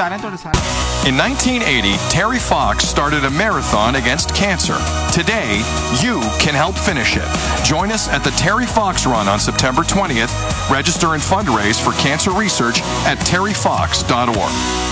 जा रहे हैं थोड़े सारे. In 1980, Terry Fox started a marathon against cancer. Today, you can help finish it. Join us at the Terry Fox Run on September 20th. Register and fundraise for cancer research at terryfox.org.